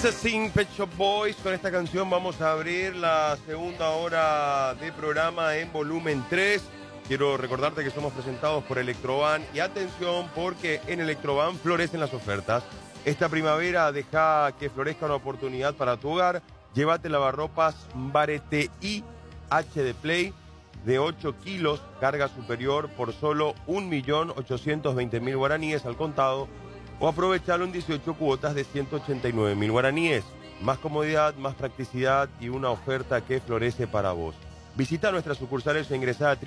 Sing Pet Shop Boys. Con esta canción vamos a abrir la segunda hora de programa en volumen 3. Quiero recordarte que somos presentados por Electroban y atención porque en Electroban florecen las ofertas. Esta primavera deja que florezca una oportunidad para tu hogar. Llévate lavarropas Barete I HD Play de 8 kilos, carga superior por solo 1.820.000 guaraníes al contado, o aprovecharlo en 18 cuotas de 189.000 guaraníes. Más comodidad, más practicidad y una oferta que florece para vos. Visita nuestras sucursales e ingresá a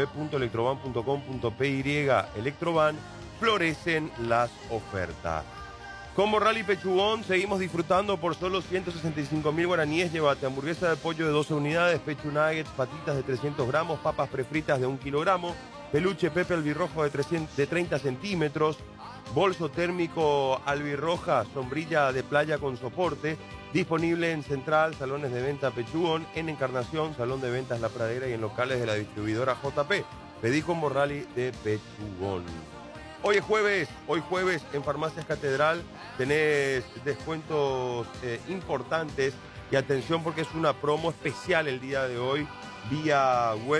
www.electroban.com.py. Electroban, florecen las ofertas. Como Rally Pechugón, seguimos disfrutando por solo 165.000 guaraníes. Llévate hamburguesa de pollo de 12 unidades, pecho nuggets, patitas de 300 gramos, papas prefritas de 1 kilogramo, peluche Pepe albirrojo de 30 centímetros, bolso térmico albirroja, sombrilla de playa con soporte, disponible en Central, salones de venta Pechugón, en Encarnación, salón de ventas La Pradera y en locales de la distribuidora JP. Pedí Combo Rally de Pechugón. Hoy jueves en Farmacias Catedral tenés descuentos importantes y atención porque es una promo especial el día de hoy vía web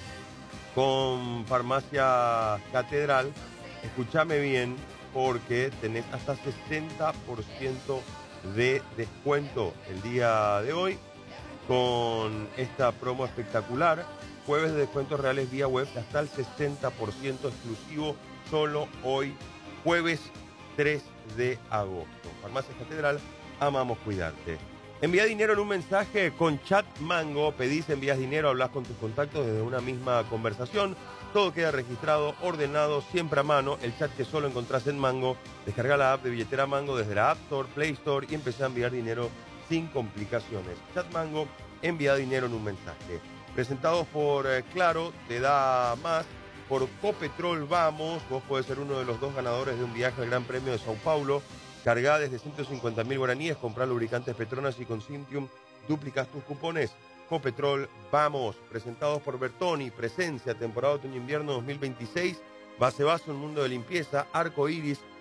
con Farmacia Catedral. Escúchame bien porque tenés hasta 60% de descuento el día de hoy con esta promo espectacular. Jueves de descuentos reales vía web hasta el 60% exclusivo. Solo hoy, jueves 3 de agosto. Farmacia Catedral, amamos cuidarte. Envía dinero en un mensaje con Chat Mango. Pedís, envías dinero, hablas con tus contactos desde una misma conversación. Todo queda registrado, ordenado, siempre a mano. El chat que solo encontrás en Mango. Descarga la app de billetera Mango desde la App Store, Play Store y empezá a enviar dinero sin complicaciones. Chat Mango, envía dinero en un mensaje. Presentados por Claro, te da más. Por Copetrol Vamos, vos podés ser uno de los 2 ganadores de un viaje al Gran Premio de Sao Paulo. Cargá desde 150.000 guaraníes, comprá lubricantes Petronas y con Cintium duplicás tus cupones. Copetrol Vamos, presentados por Bertoni, Presencia, temporada otoño-invierno 2026. Base Vaso, un mundo de limpieza, Arco Iris,